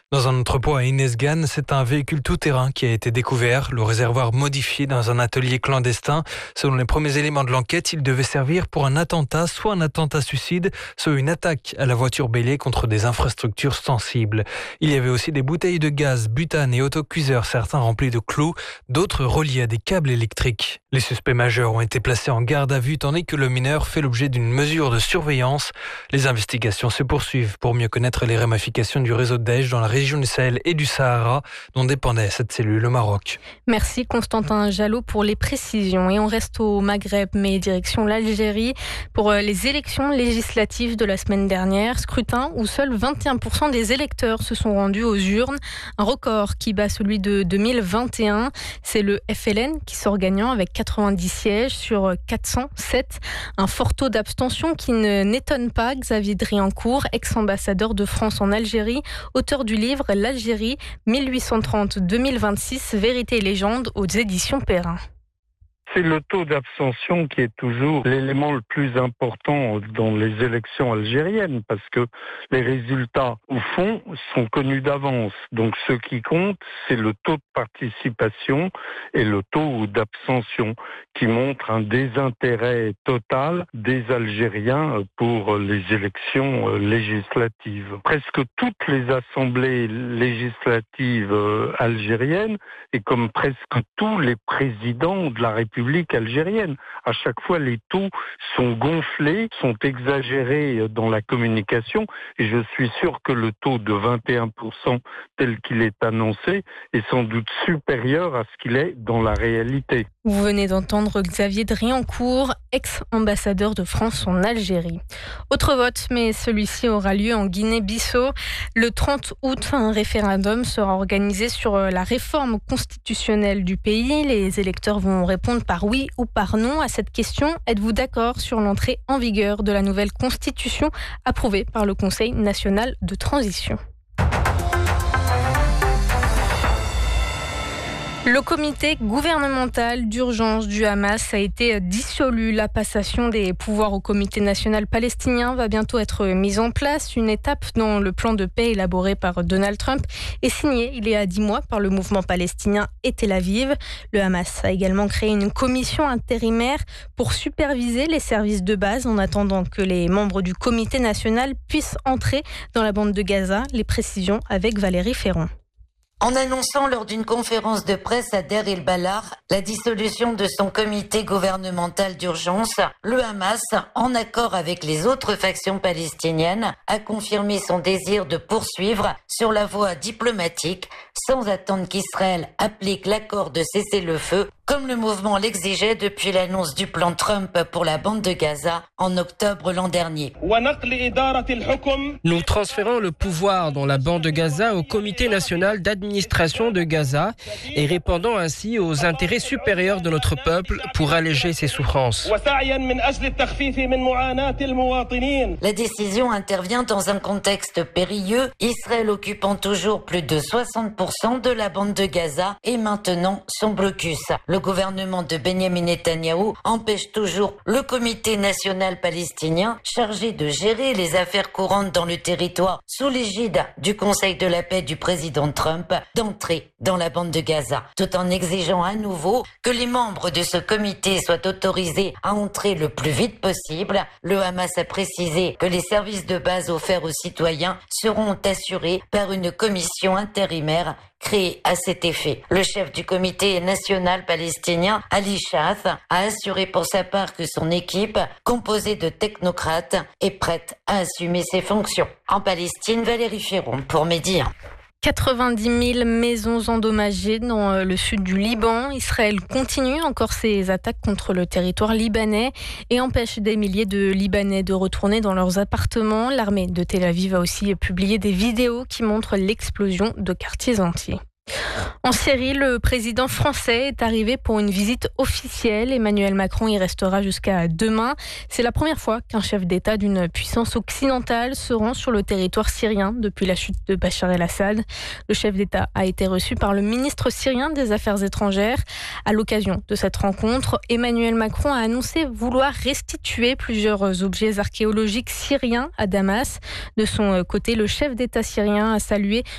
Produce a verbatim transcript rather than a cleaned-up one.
Dans un entrepôt à Inesgan, c'est un véhicule tout-terrain qui a été découvert, le réservoir modifié dans un atelier clandestin. Selon les premiers éléments de l'enquête, il devait servir pour un attentat, soit un attentat suicide, soit une attaque à la voiture bélier contre des infrastructures sensibles. Il y avait aussi des bouteilles de gaz, butane et autocuiseurs, certains remplis de clous, d'autres reliés à des câbles électriques. Les suspects majeurs ont été placés en garde à vue tandis que le mineur fait l'objet d'une mesure de surveillance. Les investigations se poursuivent pour mieux connaître les ramifications du réseau Daesh dans la région du Sahel et du Sahara dont dépendait cette cellule au Maroc. Merci Constantin Jalot pour les précisions. Et on reste au Maghreb, mais direction l'Algérie pour les élections législatives de la semaine dernière. Scrutin où seuls vingt et un pour cent des électeurs se sont rendus aux urnes. Un record qui bat celui de deux mille vingt et un. C'est le F L N qui sort gagnant avec quatre-vingt-dix sièges sur quatre cent sept. Un fort taux d'abstention qui ne n'étonne pas Xavier Driancourt, ex-ambassadeur de France en Algérie, auteur du livre L'Algérie mille huit cent trente à deux mille vingt-six, Vérité et légende aux éditions Perrin. C'est le taux d'abstention qui est toujours l'élément le plus important dans les élections algériennes parce que les résultats, au fond, sont connus d'avance. Donc ce qui compte, c'est le taux de participation et le taux d'abstention qui montre un désintérêt total des Algériens pour les élections législatives. Presque toutes les assemblées législatives algériennes et comme presque tous les présidents de la République algérienne. À chaque fois, les taux sont gonflés, sont exagérés dans la communication et je suis sûr que le taux de vingt et un pour cent tel qu'il est annoncé est sans doute supérieur à ce qu'il est dans la réalité. Vous venez d'entendre Xavier Driancourt, ex-ambassadeur de France en Algérie. Autre vote, mais celui-ci aura lieu en Guinée-Bissau. Le trente août, un référendum sera organisé sur la réforme constitutionnelle du pays. Les électeurs vont répondre par oui ou par non à cette question. Êtes-vous d'accord sur l'entrée en vigueur de la nouvelle constitution approuvée par le Conseil national de transition ? Le comité gouvernemental d'urgence du Hamas a été dissolu. La passation des pouvoirs au comité national palestinien va bientôt être mise en place. Une étape dans le plan de paix élaboré par Donald Trump et signé il y a dix mois par le mouvement palestinien et Tel Aviv. Le Hamas a également créé une commission intérimaire pour superviser les services de base en attendant que les membres du comité national puissent entrer dans la bande de Gaza. Les précisions avec Valérie Ferron. En annonçant lors d'une conférence de presse à Deir el-Balah la dissolution de son comité gouvernemental d'urgence, le Hamas, en accord avec les autres factions palestiniennes, a confirmé son désir de poursuivre sur la voie diplomatique sans attendre qu'Israël applique l'accord de cessez-le-feu, comme le mouvement l'exigeait depuis l'annonce du plan Trump pour la bande de Gaza en octobre l'an dernier. Nous transférons le pouvoir dans la bande de Gaza au comité national d'administration de Gaza et répondons ainsi aux intérêts supérieurs de notre peuple pour alléger ses souffrances. La décision intervient dans un contexte périlleux, Israël occupant toujours plus de soixante pour cent de la bande de Gaza et maintenant son blocus. Le gouvernement de Benyamin Netanyahou empêche toujours le comité national palestinien chargé de gérer les affaires courantes dans le territoire sous l'égide du Conseil de la paix du président Trump d'entrer dans la bande de Gaza, tout en exigeant à nouveau que les membres de ce comité soient autorisés à entrer le plus vite possible. Le Hamas a précisé que les services de base offerts aux citoyens seront assurés par une commission intérimaire créé à cet effet. Le chef du comité national palestinien, Ali Shaath, a assuré pour sa part que son équipe, composée de technocrates, est prête à assumer ses fonctions. En Palestine, Valérie Ferron pour Média. quatre-vingt-dix mille maisons endommagées dans le sud du Liban. Israël continue encore ses attaques contre le territoire libanais et empêche des milliers de Libanais de retourner dans leurs appartements. L'armée de Tel Aviv a aussi publié des vidéos qui montrent l'explosion de quartiers entiers. En Syrie, le président français est arrivé pour une visite officielle. Emmanuel Macron y restera jusqu'à demain. C'est la première fois qu'un chef d'État d'une puissance occidentale se rend sur le territoire syrien depuis la chute de Bachar el-Assad. Le chef d'État a été reçu par le ministre syrien des Affaires étrangères. À l'occasion de cette rencontre, Emmanuel Macron a annoncé vouloir restituer plusieurs objets archéologiques syriens à Damas. De son côté, le chef d'État syrien a salué